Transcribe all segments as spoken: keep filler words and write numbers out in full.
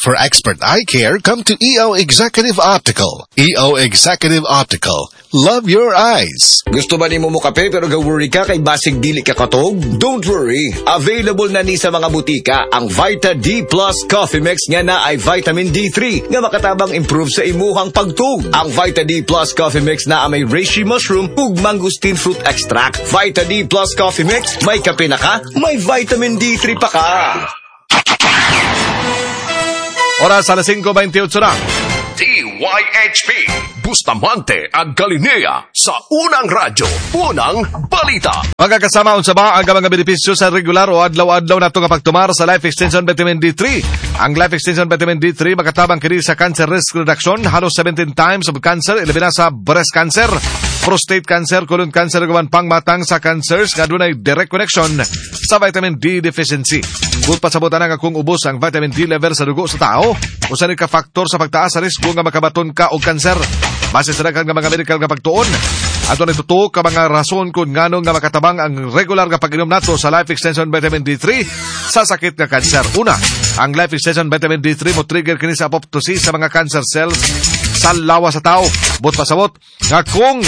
for expert eye care, come to E O Executive Optical. E O Executive Optical. Love your eyes. Gusto ba ni mo mo kape pero ga-worry ka kay basig dili ka katog? Don't worry. Available na ni sa mga butika ang Vita D Plus Coffee Mix nga na ay vitamin D three nga makatabang improve sa imuhang pagtug. Ang Vita D Plus Coffee Mix na may reishi mushroom ug mangosteen fruit extract. Vita D Plus Coffee Mix, may kape na ka, may vitamin D three pa ka. Oras alas singko beintiocho na. D Y H P Bustamante at Galilea sa unang radyo, unang balita. Mga kasama, unsa ba ang mga benepisyo sa regular o adlaw-adlaw nato nga pagtumar sa Life Extension Vitamin D three? Ang Life Extension Vitamin D three makatabang kini sa cancer risk reduction, halos seventeen times of cancer ilabina sa breast cancer, prostate cancer, colon cancer ug pang matang sa cancers nga dunay direct connection sa vitamin D deficiency. Kung pasabutan nga kung ubos ang vitamin D level sa dugo sa tao, usa ni ka faktor sa pagtaas sa risko nga makabaton ka og kanser. Base sa daghang nga mga medical nga pagtuon, ato nitutuok ka mga rason kung ngano nga makatabang ang regular nga pag-inom nato sa Life Extension Vitamin D three sa sakit nga kanser. Una, ang Life Extension Vitamin D three mo trigger kini sa apoptosis sa mga cancer cells sa lawas sa tao. But pasabot nga kung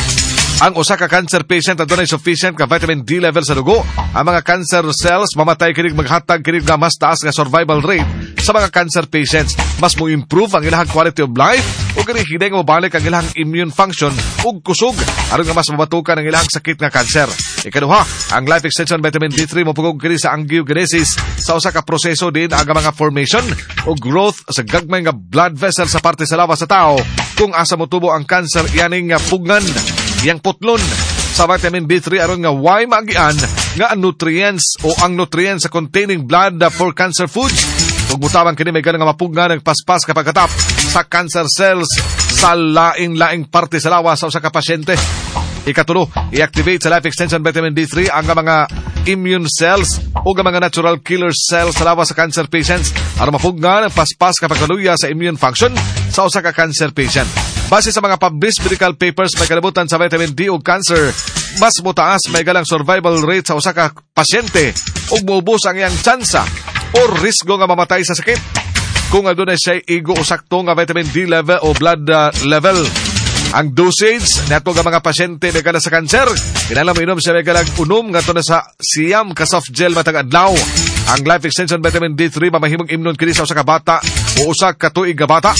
ang usa ka cancer patient adunay sufficient ka vitamin D level sa dugo, ang mga cancer cells mamatay kinig maghatag kinig nga mas taas nga survival rate sa mga cancer patients. Mas mo improve ang ilahang quality of life ug kini hinay nga mabalik ang ilahang immune function ug kusog aron nga mas mabatukan ang ilahang sakit nga cancer. Ikaduha, ang Life Extension Vitamin D three mapugog kini sa angiogenesis sa usa ka proseso din ang mga formation o growth sa gagmay nga blood vessel sa parte sa lawas sa tao. Kung asa motubo ang cancer yaning nga pugnan yang putlon sa vitamin D three aron nga why magian nga ang nutrients o ang nutrients sa containing blood for cancer foods ug mutabang kini may ganang nga mapugna ng paspas kapag katap sa cancer cells sa laing-laing parte sa lawas sa usa ka pasyente. Ikatulo, i-activate sa Life Extension Vitamin D three ang mga immune cells o mga natural killer cells sa lawas sa cancer patients aron mapugna ng paspas kapag kaluya sa immune function sa usa ka cancer patient. Base sa mga published medical papers may kalabutan sa vitamin D ug cancer, mas mutaas may galang survival rate sa usa ka pasyente ug muubos ang iyang tsansa o risgo nga mamatay sa sakit kung adunay siya igo o sakto nga vitamin D level o blood uh, level. Ang dosage nato nga mga pasyente may gala sa cancer, kinahanglan mo inom siya may galang unom nga to na sa siyam ka soft gel matag adlaw. Ang Life Extension Vitamin D three mamahimong imnon kini sa usa ka bata o usa ka tuig nga bata,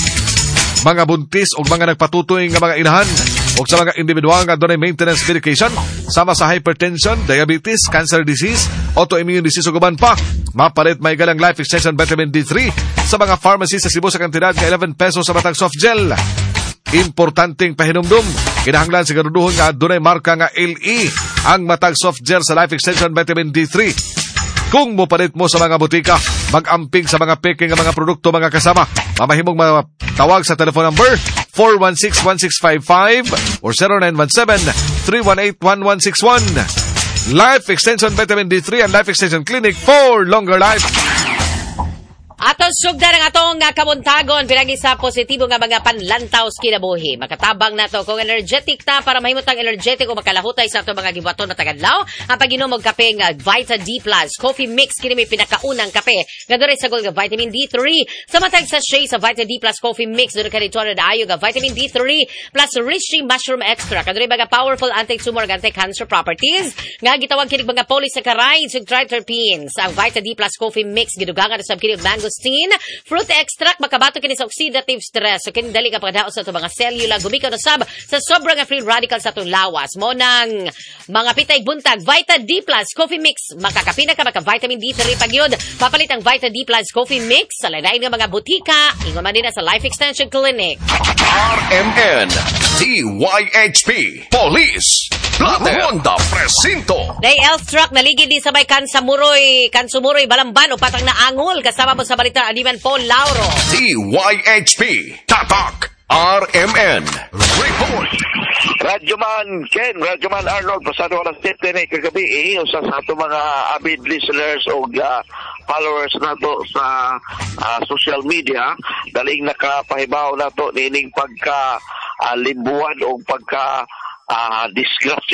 mga buntis o mga nagpatutoy nga mga inahan o sa mga individual nga dunay maintenance medication sama sa hypertension, diabetes, cancer disease, autoimmune disease o guban pa. Mapalit may galang Life Extension Vitamin D three sa mga pharmacy sa Cebu sa kantidad nga eleven pesos sa matag soft gel. Importanteng pahinumdum, kinahanglan siguraduhon nga dunay marka nga L E ang matag soft gel sa Life Extension Vitamin D three. Kung mopalit mo sa mga butika, mag-amping sa mga peke nga mga produkto mga kasama. Mamahimong matawag sa telephone number four one six one six five five or zero nine one seven three one eight one one six one. Life Extension Vitamin D three and Life Extension Clinic for longer life. Atong sugdan ang atong nga kabuntagon pinagi sa positibo nga mga panlantaw sa kinabuhi. Makatabang nato kung energetic ta para mahimutang energetic o makalahutay sa atong mga gibaton na tagadlaw. Ang pag-inom og kape nga Vita D Plus Coffee Mix kini may pinakaunang kape nga dure sa gold nga vitamin D three. Sa matag sa shea sa Vita D Plus Coffee Mix dure kani tuwa na ayo nga vitamin D three plus reishi mushroom extract. Kadure mga powerful anti-tumor ug anti-cancer properties nga gitawag kini mga polysaccharides ug triterpenes. Ang Vita D Plus Coffee Mix gidugangan sa kini mango fruit extract makabato kini sa oxidative stress so kini dali ka pagdaos sa mga cellula gumikaw na sab sa sobra nga free radical sa atong lawas mo nang mga pitay buntag Vita D Plus Coffee Mix makakapina ka maka vitamin D three pagyod papalit ang Vita D Plus Coffee Mix sa lain nga mga butika ingon man din sa Life Extension Clinic. R M N D Y H P Police Honda Presinto. Day elf truck naligid din sa may Kansamuroy, Kansumuroy Balamban o patang na angol kasama mo sa balita Animan Paul Lauro. D Y H P Tatak R M N Report. Radyoman Ken, Radyoman Arnold, pasado alas siyete na kagabi eh, usa sa ato mga avid listeners o uh, followers nato sa uh, social media, daling nakapahibaw nato nining pagka uh, limbuan o pagka uh, disgrasya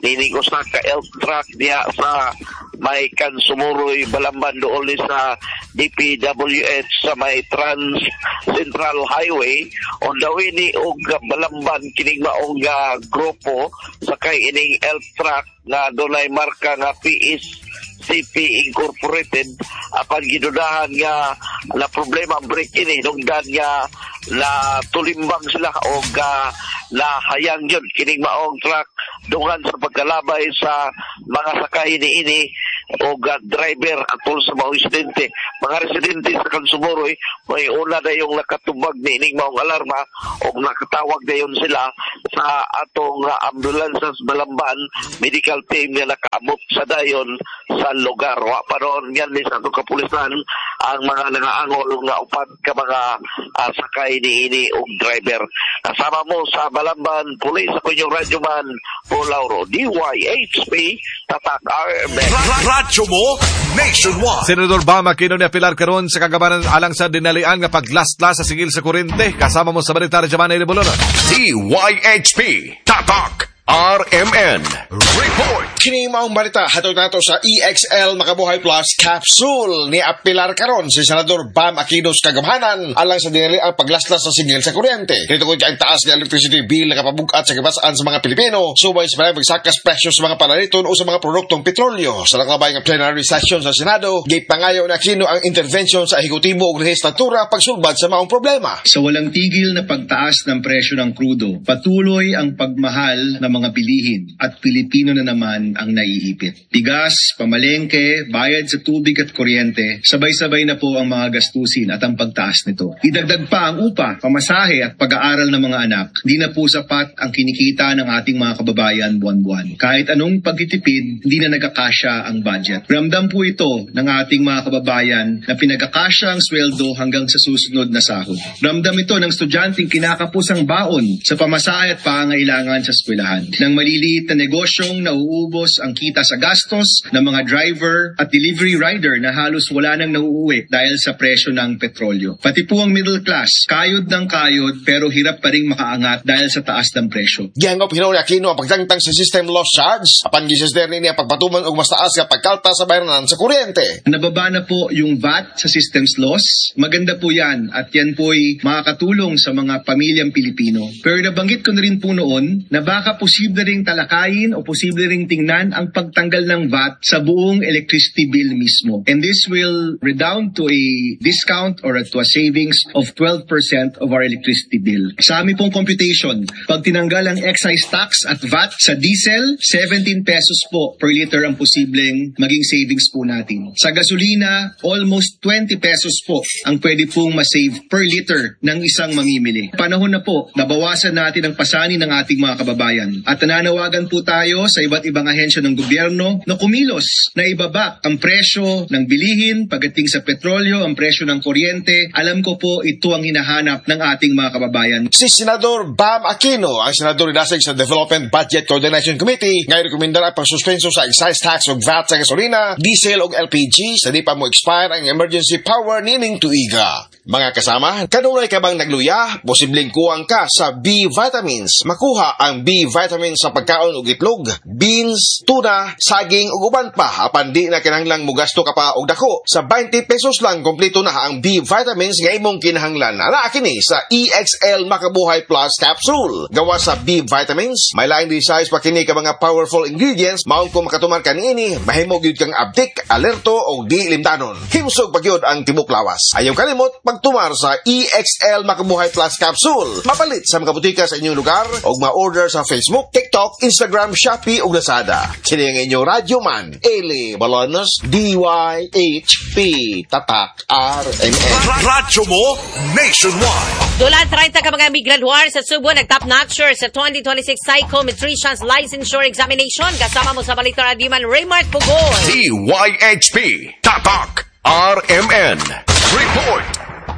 nining usa ka elk truck diha sa may Kansumuroy Balamban doon sa D P W H sa may Trans Central Highway on the way ni og Balamban kining maong uh, grupo sakay ining elk truck nga dunay marka nga P S C P Incorporated apan gidudahan nga na problema ang brake ini nungdan nga na tulimbang sila o uh, na hayang yun kining maong truck dungan sa pagkalabay sa mga sakay ni ini o uh, driver atol sa mga residente mga residente sa Kansumuroy may una na yung nakatubag ni ining maong alarma o nakatawag na yun sila sa atong uh, ambulansas Balamban medical team nga nakaabot sa dayon sa lugar. Wa pa noon yan ni sa itong kapulisan ang mga nangaangol nga upat ka mga uh, sakay ni ini o driver. Kasama mo sa Balamban Police ako yung radyoman Paul Lauro D Y H P Tatak R M X Radyo mo nationwide. Senador Bam Aquino ni apilar karon sa kagabanan alang sa dinalian nga paglaslas sa sigil sa kuryente. Kasama mo sa balita radyoman ni Bolono D Y H P Tatak R M N Report. Kini maong balita hatod nato sa E X L Makabuhay Plus Capsule ni apilar karon si Senador Bam Aquino sa kagamanan alang sa dinali ang paglaslas sa sigil sa kuryente. Dito ko ang taas ng electricity bill na kapabugat sa kibasaan sa mga Pilipino subay sa pagsakas presyo sa mga panaliton o sa mga produktong petrolyo. Sa nakabay nga plenary session sa Senado, gipangayo na Aquino ang intervention sa ehekutibo ug lehislatura pagsulbad sa maong problema. Sa walang tigil na pagtaas ng presyo ng krudo, patuloy ang pagmahal ng mga bilihin at Pilipino na naman ang naiipit. Bigas, pamalengke, bayad sa tubig at kuryente, sabay-sabay na po ang mga gastusin at ang pagtaas nito. Idagdag pa ang upa, pamasahe at pag-aaral ng mga anak. Di na po sapat ang kinikita ng ating mga kababayan buwan-buwan. Kahit anong pagtitipid, hindi na nagkakasya ang budget. Ramdam po ito ng ating mga kababayan na pinagkakasya ang sweldo hanggang sa susunod na sahod. Ramdam ito ng estudyanteng kinakapos ang baon sa pamasahe at pangailangan sa eskwelahan. Ng maliliit na negosyong nauubos ang kita sa gastos ng mga driver at delivery rider na halos wala nang nauuwi dahil sa presyo ng petrolyo. Pati po ang middle class, kayod ng kayod pero hirap pa rin makaangat dahil sa taas ng presyo. Gihangop hinaw ni Aquino ang pagtangtang sa system loss charge apan gisisder ni ang pagpatuman og mas taas nga pagkalta sa bayaran sa kuryente. Nababa na po yung V A T sa systems loss. Maganda po yan at yan po'y makakatulong sa mga pamilyang Pilipino. Pero nabanggit ko na rin po noon na baka posible ring talakayin o posible ring tingnan ang pagtanggal ng V A T sa buong electricity bill mismo. And this will redound to a discount or to a savings of twelve percent of our electricity bill. Sa aming pong computation, pag tinanggal ang excise tax at V A T sa diesel, seventeen pesos po per liter ang posibleng maging savings po natin. Sa gasolina, almost twenty pesos po ang pwede pong masave per liter ng isang mamimili. Panahon na po, nabawasan natin ang pasanin ng ating mga kababayan. At nananawagan po tayo sa iba't ibang ahensya ng gobyerno na kumilos na ibaba ang presyo ng bilihin pagdating sa petrolyo, ang presyo ng kuryente. Alam ko po ito ang hinahanap ng ating mga kababayan. Si Senador Bam Aquino, ang senador idasig sa Development Budget Coordination Committee, ngay rekomendar ang pagsuspenso sa excise tax o V A T sa gasolina, diesel o L P G sa di pa mo expire ang emergency power nining tuiga. Mga kasama, kanunay ka bang nagluya? Posibleng kuwang ka sa B vitamins. Makuha ang B vitamins sa pagkaon ug itlog, beans, tuna, saging ug uban pa. Apan di na kinahanglang mugasto ka pa og dako. Sa twenty pesos lang kompleto na ang B vitamins nga imong kinahanglan. Ana kini sa E X L Makabuhay Plus Capsule. Gawa sa B vitamins, may laing size pa kini ka mga powerful ingredients. Maong kung makatuman kanini, mahimo gyud kang abdik, alerto o di limtanon. Himsog pagyud ang tibok lawas. Ayaw kalimot pagtumar sa E X L Makabuhay Plus Capsule. Mapalit sa mga butika sa inyong lugar o ma-order sa Facebook, TikTok, Instagram, Shopee ug Lazada. Kini ang inyong radyo man, Eli Balonos, D Y H P Tatak R M N. Radyo mo nationwide. Dulan thirty ka mga migraduar sa Subo nag-top notcher sa twenty twenty-six Psychometrician's Licensure Examination. Kasama mo sa balita radyoman Raymart Pugoy. D Y H P Tatak R M N Report.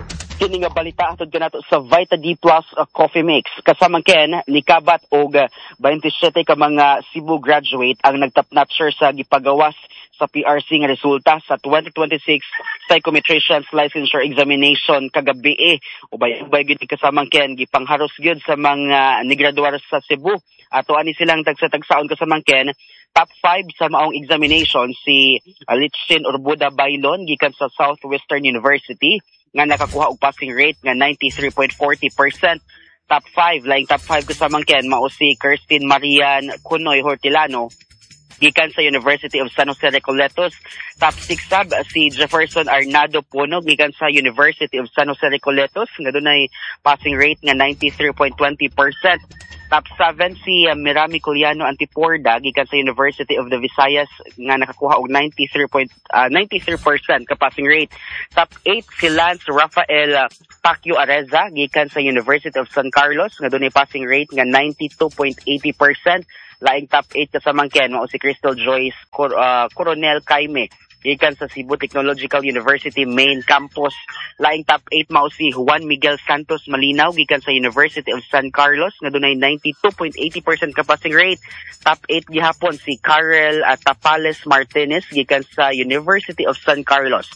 Kini nga balita atod kanato sa Vita D Plus uh, Coffee Mix. Kasama ken ni Kabat og uh, twenty-seven ka mga Cebu graduate ang nagtap-notcher sa gipagawas sa P R C nga resulta sa twenty twenty-six Psychometrician's Licensure Examination kagabi. Ubay-ubay gyud kasama ken gipangharos gyud sa mga nigraduar sa Cebu. Ato ani silang tagsa-tagsaon kasama ken top five sa maong examination si uh, Litchin Urbuda Bailon gikan sa Southwestern University nga nakakuha og passing rate nga ninety-three point four zero percent. Top five, laing top five kasama ken mao si Kirsten Marian Cunoy Hortilano gikan sa University of San Jose Recoletos. Top six sab si Jefferson Arnado Punog gikan sa University of San Jose Recoletos nga dunay passing rate nga ninety-three point two zero percent. Top seven si uh, Mirami Culiano Antiporda gikan sa University of the Visayas nga nakakuha og ninety-three percent ka passing rate. Top eight si Lance Rafael uh, Pacquiao Areza gikan sa University of San Carlos nga dunay passing rate nga ninety-two point eight zero percent. Laing top eight kasama ken mao si Crystal Joyce Cor- uh, Coronel Caime gikan sa Cebu Technological University Main Campus. Laing top eight mao si Juan Miguel Santos Malinaw gikan sa University of San Carlos nga dunay ninety-two point eight zero percent ka passing rate. Top eight gihapon si Karel uh, Tapales Martinez gikan sa University of San Carlos.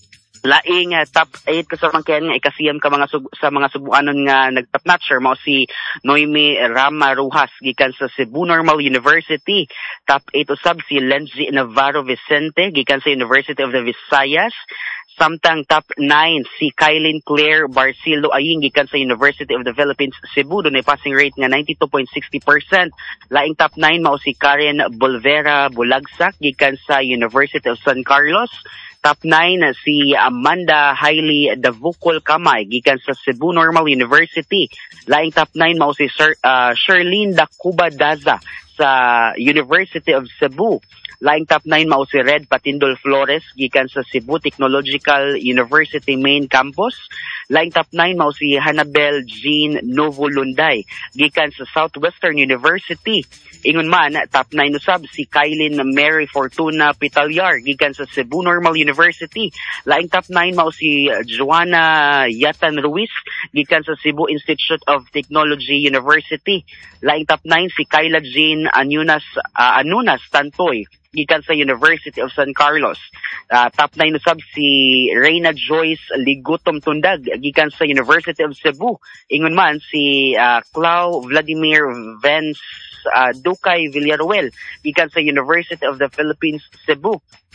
Laing uh, top eight kasama ken nga ikasiyam ka mga sub- sa mga Subuanon nga nagtop notcher mao si Noemi Rama Rojas gikan sa Cebu Normal University. Top eight usab si Lenzi Navarro Vicente gikan sa University of the Visayas. Samtang top nine si Kylin Claire Barcilo Aying gikan sa University of the Philippines Cebu dunay passing rate nga ninety-two point six zero percent. Laing top nine mao si Karen Bolvera Bulagsak gikan sa University of San Carlos. Top nine si Amanda Hailey Davukol Kamay gikan sa Cebu Normal University. Laing top nine mao si Sir, uh, Sherlyn Dacuba Daza sa University of Cebu. Laing top nine mao si Red Patindol Flores gikan sa Cebu Technological University Main Campus. Laing top nine mao si Hanabel Jean Novo Lunday gikan sa Southwestern University. Ingon man top nine usab si Kylin Mary Fortuna Pitalyar gikan sa Cebu Normal University. Laing top nine mao si Joanna Yatan Ruiz gikan sa Cebu Institute of Technology University. Laing top nine si Kyla Jean Anunas uh, Anunas Tantoy gikan sa University of San Carlos. Uh, top nine usab si Reyna Joyce Ligutom Tundag gikan sa University of Cebu. Ingon man si uh, Clau Vladimir Vance uh, Dukay Villaruel gikan sa University of the Philippines Cebu.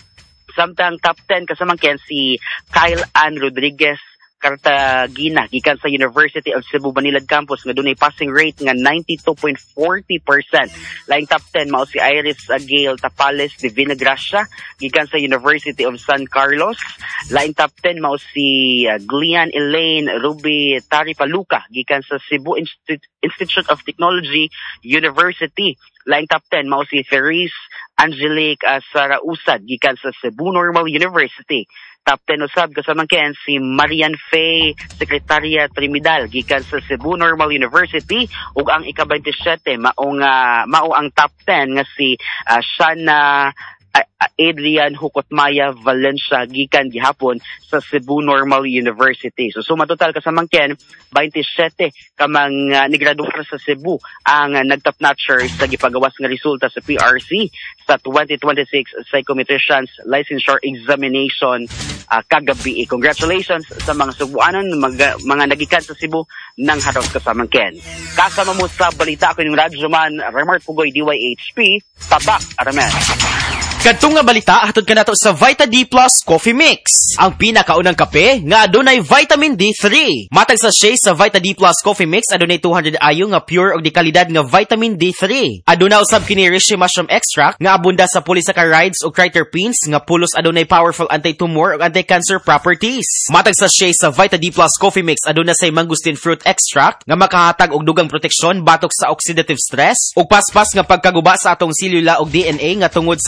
Samtang top ten kasama ken si Kyle Ann Rodriguez Cartagena gikan sa University of Cebu Banilad Campus nga dunay passing rate nga ninety-two point four zero percent. Laing top ten mao si Iris Gail Tapales de Vinagracia gikan sa University of San Carlos. Laing top ten mao si uh, Glian Elaine Ruby Taripaluca gikan sa Cebu Institute, Institute of Technology University. Laing top ten mao si Ferris Angelique uh, Sarausad gikan sa Cebu Normal University. Top ten usab kasama ken si Marian Faye Secretaria Trinidad gikan sa Cebu Normal University ug ang ika twenty-seven maong uh, mao ang top ten nga si uh, Shana uh, Adrian Hukotmaya Valencia gikan gihapon sa Cebu Normal University. So suma total kasama ken twenty-seven ka mga uh, nigraduar sa Cebu ang uh, nagtop notcher sa gipagawas nga resulta sa P R C sa twenty twenty-six Psychometrician's Licensure Examination uh, kagabi. Congratulations sa mga Subuanon, mga, mga nagikan sa Cebu ng haros kasama ken. Kasama mo sa balita ko yung Radyoman Remart Pugoy D Y H P Tabak Aramen. Kadtong nga balita hatod kanato sa Vita D Plus Coffee Mix, ang pinakaunang kape nga adunay vitamin D three. Matag sa sachet sa Vita D Plus Coffee Mix adunay two hundred ayo nga pure og di kalidad nga vitamin D three. Aduna usab kini reishi mushroom extract nga abunda sa polysaccharides ug triterpenes nga pulos adunay powerful anti-tumor ug anti-cancer properties. Matag sa sachet sa Vita D Plus Coffee Mix aduna say mangosteen fruit extract nga makahatag og dugang proteksyon batok sa oxidative stress ug paspas nga pagkaguba sa atong selula ug D N A nga tungod sa daghang mga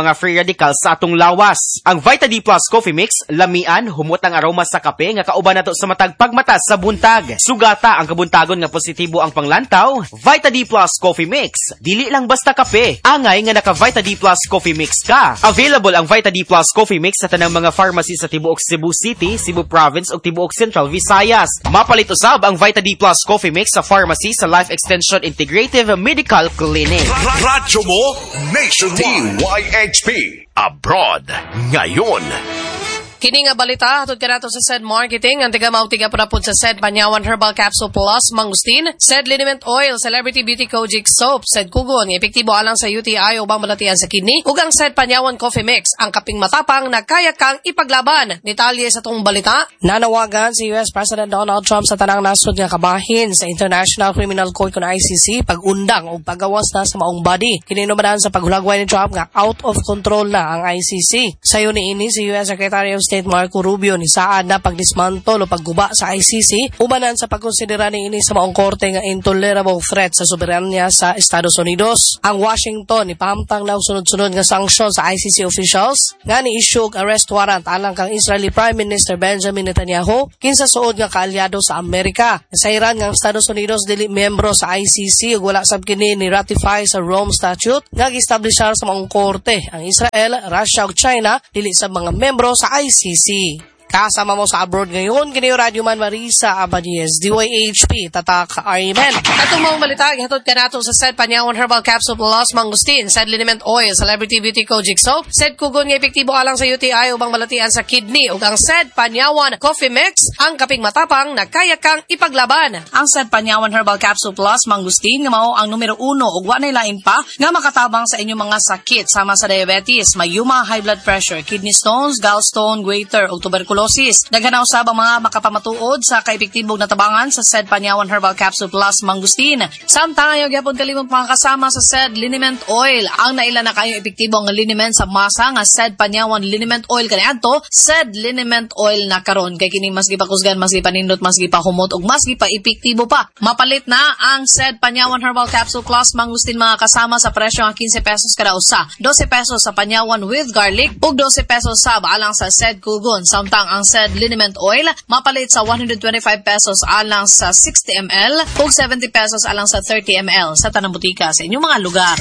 mga free radicals sa atong lawas. Ang Vita D Plus Coffee Mix, lamian, humot ang aroma sa kape nga kauban nato sa matag pagmata sa buntag. Sugata ang kabuntagon nga positibo ang panglantaw. Vita D Plus Coffee Mix, dili lang basta kape. Angay nga naka Vita D Plus Coffee Mix ka. Available ang Vita D Plus Coffee Mix sa tanang mga pharmacy sa tibuok Cebu City, Cebu Province ug tibuok Central Visayas. Mapalit usab ang Vita D Plus Coffee Mix sa pharmacy sa Life Extension Integrative Medical Clinic. Radyo mo Nationwide. T Y H P Abroad ngayon. Kini nga balita, hatod ka nato sa S E D Marketing, ang tiga-mautiga pa na po sa S E D Panyawan Herbal Capsule Plus, Mangustin, S E D Liniment Oil, Celebrity Beauty Kojic Soap, S E D Kugon, epektibo alang sa U T I o bang malatian sa kidney, ug ang S E D Panyawan Coffee Mix, ang kaping matapang na kaya kang ipaglaban. Detalye sa tong balita, nanawagan si U S President Donald Trump sa tanang nasod nga kabahin sa International Criminal Court kun I C C pag-undang o pagawas na sa maong body. Kininumanahan sa paghulagway ni Trump nga out of control na ang I C C. Sayo ni ini si U S Secretary of State Marco Rubio ni saad na pagdismantle o pagguba sa I C C umanan sa pagkonsidera ni ini sa maong korte nga intolerable threat sa soberanya sa Estados Unidos. Ang Washington ipahamtang na sunod-sunod nga sanksyon sa I C C officials nga ni-issue og arrest warrant alang kang Israeli Prime Minister Benjamin Netanyahu kinsa suod nga kaalyado sa Amerika. Sa Iran nga Estados Unidos dili miyembro sa I C C ug wala sab kini ni ratify sa Rome Statute nga gi-establishar sa maong korte. Ang Israel, Russia ug China dili sa mga miyembro sa I C C. Kasama mo sa abroad ngayon, kini Radio Man Marisa Abadies, D Y H P, Tatak Arimen. Atong mga balita, hatod ka nato sa S E D Panyawan Herbal Capsule Plus, Mangustin, S E D Liniment Oil, Celebrity Beauty Kojic Soap, S E D Kugon nga epektibo alang sa U T I ubang malatian sa kidney, ug ang S E D Panyawan Coffee Mix, ang kaping matapang na kaya kang ipaglaban. Ang S E D Panyawan Herbal Capsule Plus, Mangustin, nga mao ang numero uno ug wa nay lain pa nga makatabang sa inyong mga sakit sama sa diabetes, mayuma, high blood pressure, kidney stones, gallstone, goiter ug tuberculosis. Daghanaw sa mga makapamatuod sa kaepektibong natabangan sa S E D Panyawan Herbal Capsule Plus, Mangustin. Samtang ayaw gyapon kalimot mga kasama sa S E D Liniment Oil. Ang naila na kayo epektibong liniment sa masa nga S E D Panyawan Liniment Oil kaniadto, S E D Liniment Oil na karon kay kini mas gipakusgan, mas gipanindot, mas gipahumot ug mas gipa-epektibo pa. Mapalit na ang S E D Panyawan Herbal Capsule Plus, Mangustin mga kasama sa presyo nga fifteen pesos kada usa, twelve pesos sa Panyawan with garlic ug twelve pesos sa alang sa S E D Kugon. Samtang ang S E D Liniment Oil mapalit sa one hundred twenty-five pesos alang sa sixty milliliters ug seventy pesos alang sa thirty milliliters sa tanang butika sa inyong mga lugar.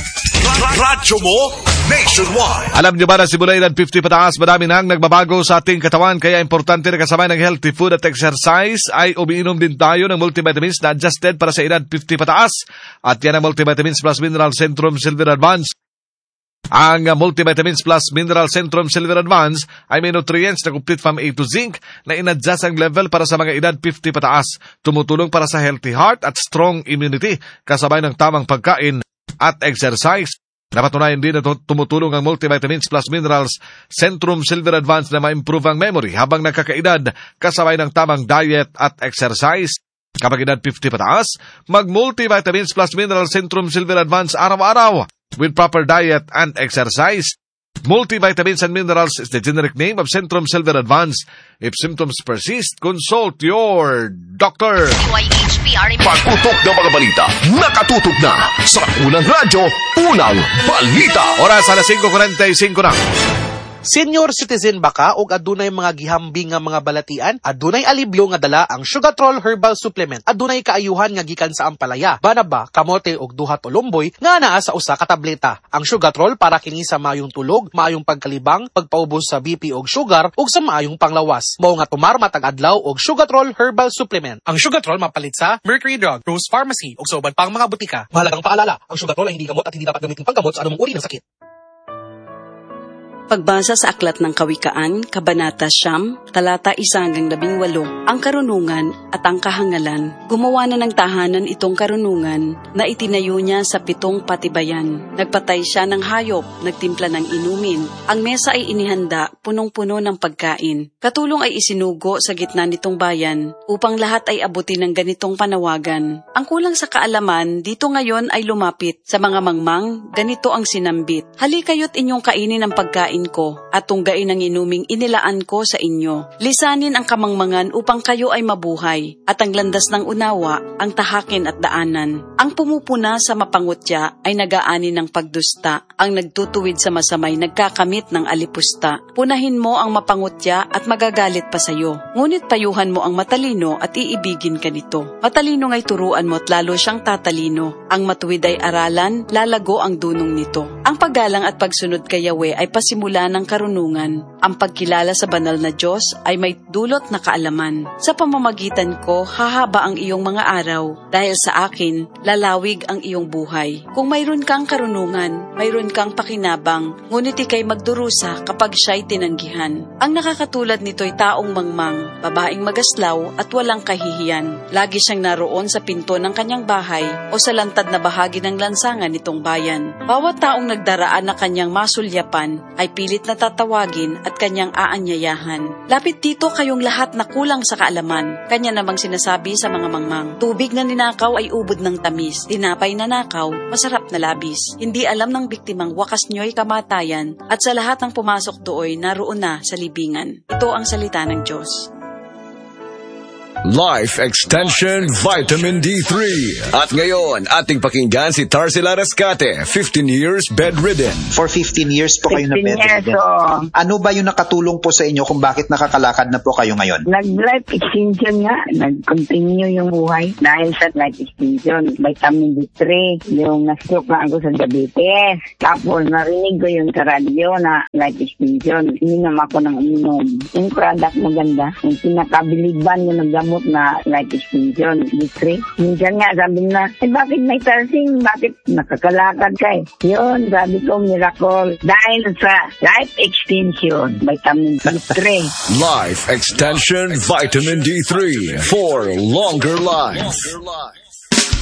Radyo mo Nationwide. Alam niyo ba na simula edad fifty pataas, madami nang nagbabago sa ating katawan, kaya importante na kasabay ng healthy food at exercise ay umiinom din tayo ng multivitamins na adjusted para sa edad fifty pataas. At yan ang multivitamins plus mineral Centrum Silver Advance. Ang Multivitamins Plus Mineral Centrum Silver Advance ay may nutrients na complete from A to zinc na inadjust ang level para sa mga edad fifty pataas. Tumutulong para sa healthy heart at strong immunity kasabay ng tamang pagkain at exercise. Napatunayan din na tumutulong ang Multivitamins Plus Minerals Centrum Silver Advance na ma-improve ang memory habang nakakaedad kasabay ng tamang diet at exercise. Kapag edad fifty pataas, mag-Multivitamins Plus Mineral Centrum Silver Advance araw-araw with proper diet and exercise. Multivitamins and minerals is the generic name of Centrum Silver Advance. If symptoms persist, consult your doctor. D Y H P R M. Pagputok ng mga balita, nakatutok na sa Unang Radyo, Unang Balita. Oras alas five forty-five na. Senior citizen ba ka o adunay mga gihambing nga mga balatian? Adunay alibyo nga dala ang Sugatrol Herbal Supplement. Adunay kaayuhan nga gikan sa ampalaya, banaba, kamote og duha tulomboy nga naa sa usa ka tableta. Ang Sugatrol para kini sa maayong tulog, maayong pagkalibang, pagpaubos sa B P og sugar ug sa maayong panglawas. Mao nga tumar matag adlaw og Sugatrol Herbal Supplement. Ang Sugatrol mapalit sa Mercury Drug, Rose Pharmacy ug sa uban pang mga butika. Mahalagang paalala, ang Sugatrol ay hindi gamot at hindi dapat gamitin panggamot sa anumang uri ng sakit. Pagbasa sa Aklat ng Kawikaan, Kabanata Siyam, talata isa hanggang labing walo, ang karunungan at ang kahangalan. Gumawa na ng tahanan itong karunungan na itinayo niya sa pitong patibayan. Nagpatay siya ng hayop, nagtimpla ng inumin. Ang mesa ay inihanda, punong-puno ng pagkain. Katulong ay isinugo sa gitna nitong bayan, upang lahat ay abutin ng ganitong panawagan. Ang kulang sa kaalaman, dito ngayon ay lumapit. Sa mga mangmang, ganito ang sinambit. Halikayo't inyong kainin ang pagkain pagkain ko at tunggain ang inuming inilaan ko sa inyo. Lisanin ang kamangmangan upang kayo ay mabuhay at ang landas ng unawa ang tahakin at daanan. Ang pumupuna sa mapangutya ay nagaani ng pagdusta. Ang nagtutuwid sa masamay nagkakamit ng alipusta. Punahin mo ang mapangutya at magagalit pa sayo. Ngunit payuhan mo ang matalino at iibigin ka nito. Matalino nga'y turuan mo at lalo siyang tatalino. Ang matuwid ay aralan, lalago ang dunong nito. Ang paggalang at pagsunod kay Yahweh ay pasimula ng karunungan. Ang pagkilala sa banal na Diyos ay may dulot na kaalaman. Sa pamamagitan ko, hahaba ang iyong mga araw. Dahil sa akin, lalawig ang iyong buhay. Kung mayroon kang karunungan, mayroon kang pakinabang, ngunit ikay magdurusa kapag siya'y tinanggihan. Ang nakakatulad nito'y taong mangmang, babaeng magaslaw at walang kahihiyan. Lagi siyang naroon sa pinto ng kanyang bahay o sa lantad na bahagi ng lansangan nitong bayan. Bawat taong nagdaraan na kanyang masulyapan ay pilit na tatawagin at kanyang aanyayahan. Lapit dito kayong lahat na kulang sa kaalaman. Kanya namang sinasabi sa mga mangmang, tubig na ninakaw ay ubod ng tamis, tinapay na nakaw, masarap na labis. Hindi alam ng biktimang wakas niyo'y kamatayan at sa lahat ng pumasok dooy naroon na sa libingan. Ito ang salita ng Diyos. Life Extension Vitamin D three. At ngayon, ating pakinggan si Tarsila Rescate, fifteen years bedridden. For fifteen years po kayo na bedridden. oh. Ano ba yung nakatulong po sa inyo kung bakit nakakalakad na po kayo ngayon? Nag-life extension nga. Nag-continue yung buhay dahil sa life extension. Vitamin D three. Yung na-stroke na ako sa diabetes. Tapos narinig ko yung sa radyo na life extension. Inom ako ng inom. Yung product maganda. Yung pinakabiliban yung nagdamo na life extension, D three. Minsan nga sabi na, eh bakit may tarsing? Bakit nakakalakad ka eh? Yun, sabi ko, miracle. Dahil sa life extension, vitamin D three. Life Extension Vitamin D three for longer life.